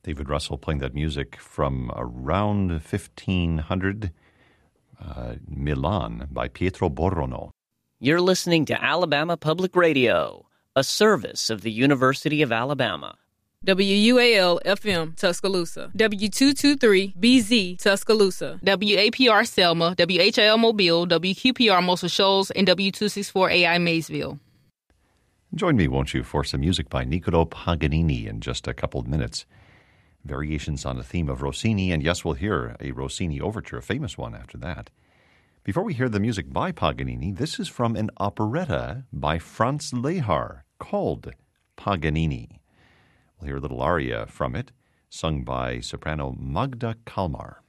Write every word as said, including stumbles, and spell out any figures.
David Russell playing that music from around fifteen hundred, uh, Milan by Pietro Borrono. You're listening to Alabama Public Radio, a service of the University of Alabama. W U A L F M Tuscaloosa, W two twenty-three B Z Tuscaloosa, W A P R Selma, W H I L Mobile, W Q P R Muscle Shoals, and W two sixty-four A I Maysville. Join me, won't you, for some music by Niccolò Paganini in just a couple of minutes. Variations on a theme of Rossini, and yes, we'll hear a Rossini overture, a famous one after that. Before we hear the music by Paganini, this is from an operetta by Franz Lehár called Paganini. We'll hear a little aria from it, sung by soprano Magda Kalmar.